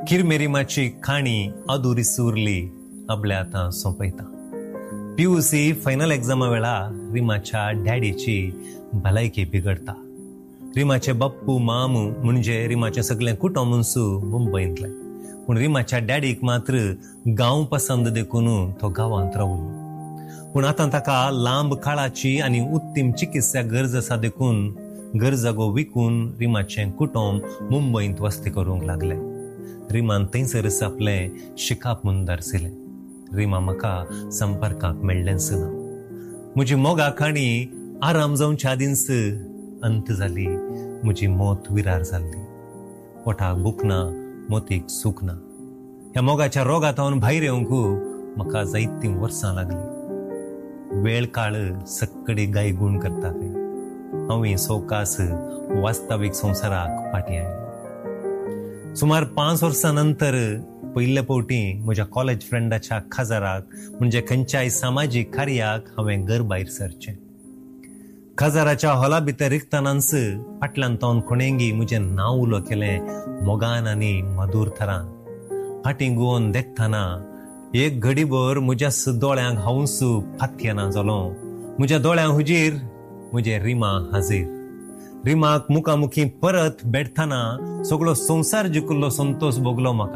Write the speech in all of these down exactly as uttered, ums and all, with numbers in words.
किरमेरिमाची खाणी अधुरी सुरली आपल्या आता सोंपयता. पीयूसी फायनल एक्झामा वेळा रिमाच्या डॅडीची भलायकी बिगडता. रिमाचे बाप्पू मामू म्हणजे रिमाचे सगळे कुटुंबसू मुंबईतले, पूण रिमाच्या डॅडीक मात्र गांव पसंद देखून तो गांवांत रावलो. पूण आतां ताका लांब काळाची आनी उत्तम चिकित्सा गरज आसा देखून गरजागो विकून रिमाचें कुटुंब मुंबईत वस्ती करूंक लागले. रिमान थंयसरच आपलें शिकाप मुंदारसिलें. रिमा म्हाका संपर्काक मेळ्ळेंच ना. म्हजी मोगा खाणी आराम जावच्या आदींच अंत जाली. म्हजी मोत विरार जाल्ली. पोटाक भूक ना, मोतीक सूख ना. ह्या मोगाच्या रोगांतावन भायर येवंक म्हाका जायतीं वर्सां लागलीं. वेळ काळ सक्कडी गायगूण करताले. हांवें सवकास वास्तवीक संवसाराक फाटीं आयलें. सुमार पांच वर्सां नंतर पयल्या फावटी म्हज्या कॉलेज फ्रेंडाच्या खाजाराक म्हणजे खंयच्याय सामाजीक कार्याक हांवें घर भायर सरचें. खाजाराच्या हॉला भितर रिक्तनांच फाटल्यान तावन कोणेंगी म्हजें नांव उलो केलें मोगान आनी मधूर थरान. फाटीं घुंवोन देखतना एक घडीभर म्हज्या दोळ्यांक हांवूंच फातयेना जालो. म्हज्या दोळ्यां हुजीर म्हजे रिमा हाजीर. रिमाक मुखामुखी परत बेडतना सगळो संवसार जिखुल्लो संतोष भोगलो म्हाका.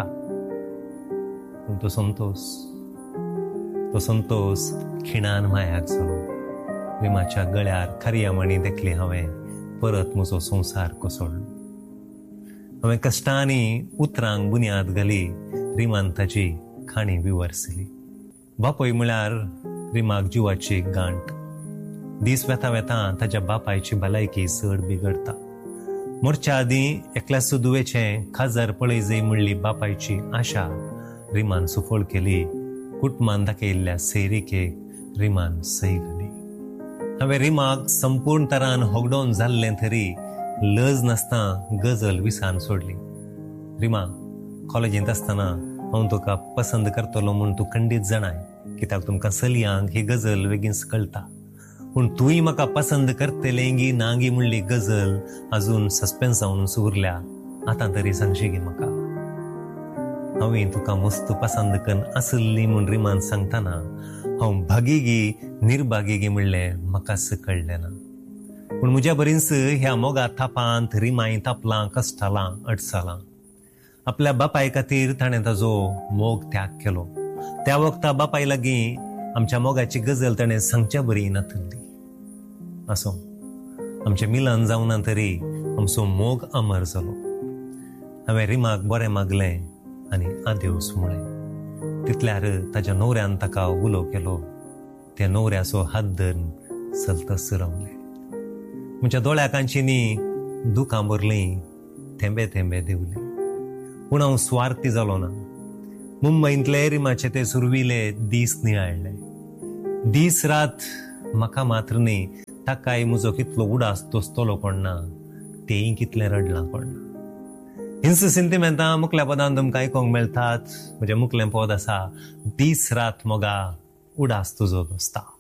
पूण तो संतोष तो संतोष खिणान मायाक जालो. रिमाच्या गळ्यार खरयामणी देखली हांवें परत म्हजो संवसार कोसळ्ळो. हांवें कश्टांनी उतरांक बुन्याद घाली. रिमान ताची खाणी विवरसली. बापय म्हळ्यार रिमाक जिवाची गांठ. दीस वेता वेता ताच्या बापायची भलायकी चड बिगडता. मोरच्या आदीं एकल्याच दुवेचें खाजार पळय जय म्हणली बापायची आशा रिमान सुफळ केली. कुटुंबान दाखयल्ल्या सैरिकेक रिमान सई घाली. हांवें रिमाक संपूर्ण तरान होगडोन जाल्लें तरी लज नासता गजल विसान सोडली. रिमा, कॉलेजींत आसतना हांव तुका पसंद करतलो म्हूण तूं खंडीत जाणाय, कित्याक तुमकां चलयांक ही गजल बेगीन कळटा. पूण तुंय म्हाका पसंद करतलेंगी नांगी म्हणली गजल अजून सस्पेन्स जावन उरल्या. आतां तरी सांगशी गी म्हाका. हांवें तुका मस्त पसंद करून आसली म्हूण रिमान सांगतना हांव भागीगी निर्भागीगी म्हणलें म्हाकाच कळलें ना. पूण म्हज्या बरींच ह्या मोगा थापांत रिमाय तापलां कश्टालां अडसालां. आपल्या बापाय खातीर ताणें ताजो मोग त्याग केलो. त्या वक्ता बापाय लागीं आमच्या मोगाची गजल ताणें सांगच्या बरी नाथल्ली. आसो, आमचें मिलन जावना तरी आमचो मोग अमर जालो. हांवें रिमाक बरें मागलें आनी आदेवस म्हळें. तितल्यार ताच्या न्हवऱ्यान ताका उलो केलो. त्या न्हवऱ्याचो हात धरून सलतस रावलें. म्हज्या दोळ्या कांचींनी दुखां भरलीं, थेंबे थेंबे देंवले. पूण हांव स्वार्थी जालो ना. मुंबईंतले रिमाचे ते सुरविले दीस नियाळ्ळे. दीस रात म्हाका मात्र न्ही, ताकाय म्हजो कितलो उडास तोस्तलो कोण ना, तेय कितलें रडलां कोण ना. हिंस सिंतिमेंतां मुखल्या पदान तुमकां आयकोंक मेळटात. म्हजें मुखलें पद आसा, दीस रात मोगा उडास तुजो दोस्ता.